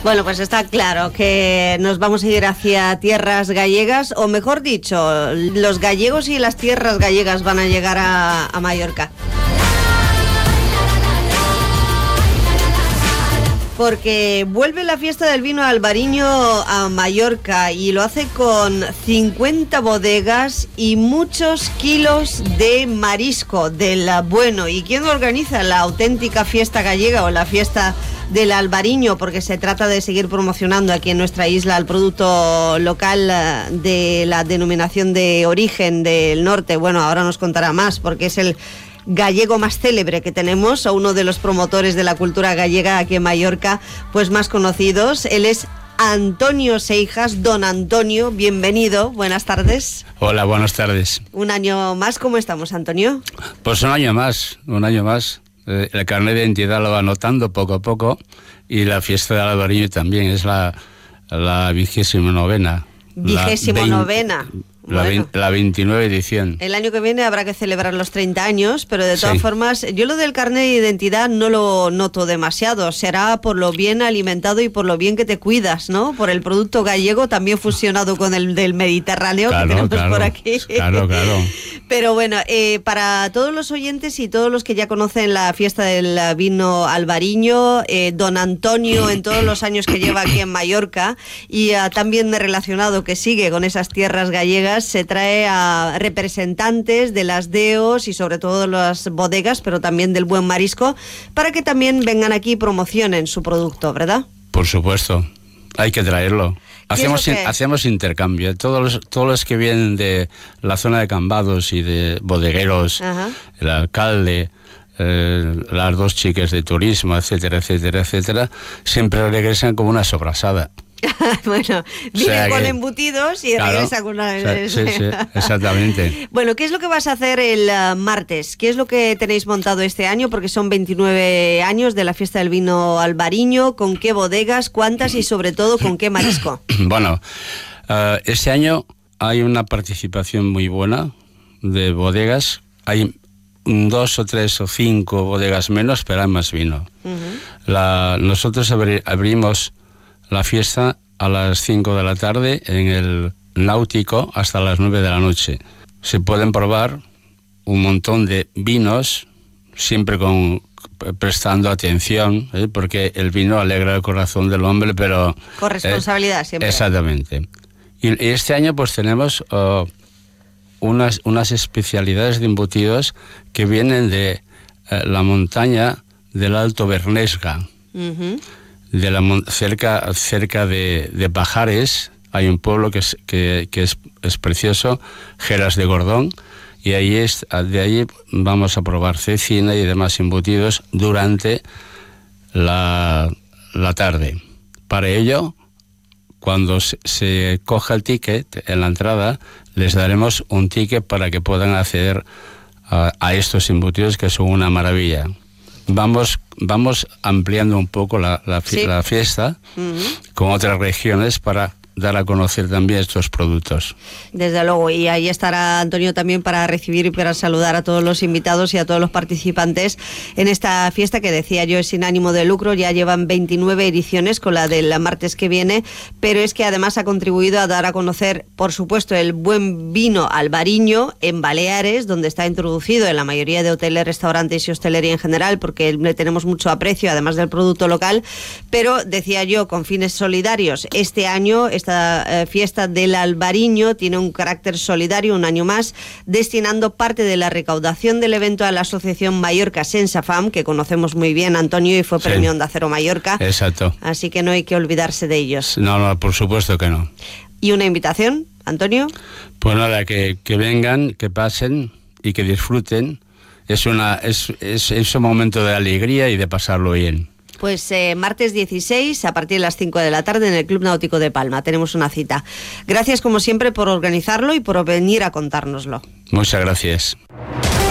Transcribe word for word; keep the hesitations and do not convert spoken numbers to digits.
Bueno, pues está claro que nos vamos a ir hacia tierras gallegas, o mejor dicho, los gallegos y las tierras gallegas van a llegar a, a Mallorca. Porque vuelve la fiesta del vino albariño a Mallorca y lo hace con cincuenta bodegas y muchos kilos de marisco del bueno. ¿Y quién organiza la auténtica fiesta gallega o la fiesta del albariño? Porque se trata de seguir promocionando aquí en nuestra isla el producto local de la denominación de origen del norte. Bueno, ahora nos contará más porque es el gallego más célebre que tenemos, o uno de los promotores de la cultura gallega aquí en Mallorca, pues más conocidos. Él es Antonio Seijas. Don Antonio, bienvenido, buenas tardes. Hola, buenas tardes. Un año más, ¿cómo estamos, Antonio? Pues un año más, un año más. Eh, el carnet de identidad lo va notando poco a poco, y la fiesta del albariño también es la, la vigésima novena. Vigésimo novena. La, Bueno, la veintinueve edición. el año que viene habrá que celebrar los treinta años, pero de todas Sí. formas, yo lo del carnet de identidad no lo noto demasiado. Será por lo bien alimentado y por lo bien que te cuidas, ¿no? Por el producto gallego también fusionado con el del Mediterráneo, Claro, que tenemos claro, por aquí. claro, claro. Pero bueno, eh, para todos los oyentes y todos los que ya conocen la fiesta del vino albariño, eh, don Antonio, en todos los años que lleva aquí en Mallorca, y uh, también relacionado que sigue con esas tierras gallegas, se trae a representantes de las D E Os y sobre todo las bodegas, pero también del buen marisco, para que también vengan aquí y promocionen su producto, ¿verdad? Por supuesto, hay que traerlo. Hacemos, que... hacemos intercambio. Todos los, todos los que vienen de la zona de Cambados y de bodegueros, Ajá. el alcalde, eh, las dos chicas de turismo, etcétera, etcétera, etcétera, siempre regresan como una sobrasada. Bueno, viene o sea con que, embutidos y claro, regresa con una... O sea, sí, sí, exactamente. Bueno, ¿qué es lo que vas a hacer el uh, martes? ¿Qué es lo que tenéis montado este año? Porque son veintinueve años de la fiesta del vino albariño. ¿Con qué bodegas, cuántas y sobre todo con qué marisco? Bueno, uh, este año hay una participación muy buena de bodegas. Hay dos o tres o cinco bodegas menos, pero hay más vino. Uh-huh. La, nosotros abri, abrimos la fiesta a las cinco de la tarde en el Náutico hasta las nueve de la noche. Se pueden probar un montón de vinos, siempre con prestando atención, ¿eh? Porque el vino alegra el corazón del hombre, pero... Con responsabilidad, eh, siempre. Exactamente. Y este año pues tenemos uh, unas, unas especialidades de embutidos que vienen de uh, la montaña del Alto Bernesga. Uh-huh. De la, cerca cerca de, de Pajares hay un pueblo que es, que, que es, es precioso, Geras de Gordón, y ahí es, de ahí vamos a probar cecina y demás embutidos durante la, la tarde. Para ello, cuando se, se coja el ticket en la entrada, les daremos un ticket para que puedan acceder a, a estos embutidos que son una maravilla. Vamos, vamos ampliando un poco la, la, sí. la fiesta uh-huh. con otras regiones para dar a conocer también estos productos. Desde luego, y ahí estará Antonio también para recibir y para saludar a todos los invitados y a todos los participantes en esta fiesta que, decía yo, es sin ánimo de lucro. Ya llevan veintinueve ediciones con la del martes que viene, pero es que además ha contribuido a dar a conocer, por supuesto, el buen vino albariño en Baleares, donde está introducido en la mayoría de hoteles, restaurantes y hostelería en general, porque le tenemos mucho aprecio, además del producto local. Pero, decía yo, con fines solidarios, este año esta eh, fiesta del albariño tiene un carácter solidario, un año más, destinando parte de la recaudación del evento a la asociación Mallorca Sense Fam, que conocemos muy bien, Antonio, y fue sí. premio Onda Cero Mallorca. Exacto. Así que no hay que olvidarse de ellos. No, no, por supuesto que no. ¿Y una invitación, Antonio? Pues nada, que, que vengan, que pasen y que disfruten. Es, una, es, es, es un momento de alegría y de pasarlo bien. Pues eh, martes dieciséis, a partir de las cinco de la tarde, en el Club Náutico de Palma. Tenemos una cita. Gracias, como siempre, por organizarlo y por venir a contárnoslo. Muchas gracias.